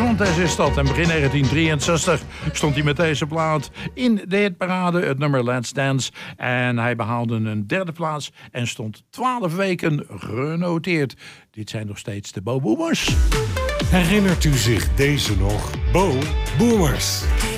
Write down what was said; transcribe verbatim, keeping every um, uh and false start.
Fontes is dat. En begin negentien drieënzestig stond hij met deze plaat in de hitparade, het nummer Let's Dance. En hij behaalde een derde plaats en stond twaalf weken genoteerd. Dit zijn nog steeds de Bo Boomers. Herinnert u zich deze nog? Bo Boomers.